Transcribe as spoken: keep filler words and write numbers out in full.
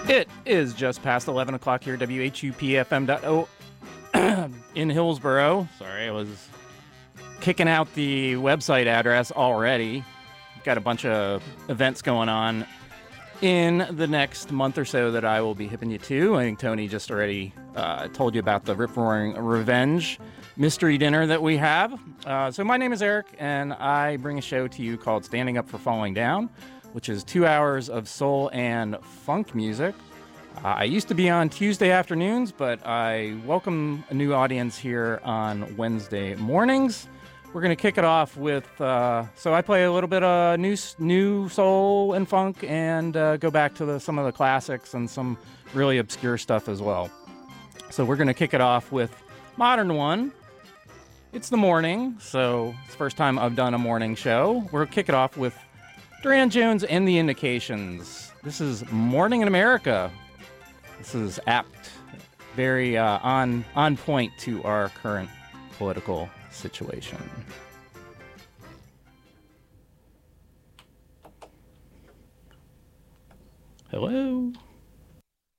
It is just past eleven o'clock here, W H U P F M dot O in Hillsboro. Sorry, I was kicking out the website address already. Got a bunch of events going on in the next month or so that I will be hipping you to. I think Tony just already uh, told you about the Rip Roaring Revenge mystery dinner that we have. Uh, so my name is Eric, and I bring a show to you called Standing Up for Falling Down, which is two hours of soul and funk music. Uh, I used to be on Tuesday afternoons, but I welcome a new audience here on Wednesday mornings. We're going to kick it off with, uh, so I play a little bit of new new soul and funk and uh, go back to the, some of the classics and some really obscure stuff as well. So we're going to kick it off with modern one. It's the morning, so it's the first time I've done a morning show. We'll kick it off with Durand Jones and the Indications. This is Morning in America. This is apt, very uh, on on point to our current political situation. Hello.